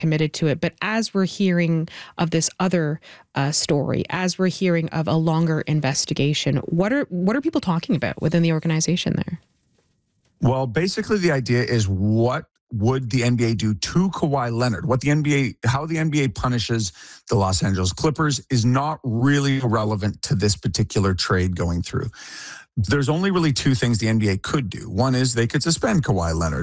committed to it. But as we're hearing of this other story, as we're hearing of a longer investigation, what are people talking about within the organization there? Well, basically the idea is, what would the NBA do to Kawhi Leonard? How the NBA punishes the Los Angeles Clippers is not really relevant to this particular trade going through. There's only really two things the NBA could do. One is they could suspend Kawhi Leonard.